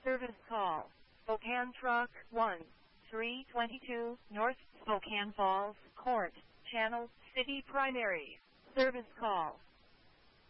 Service call. Spokane Truck 1, 322 North Spokane Falls Court, Channel City Primary. Service call.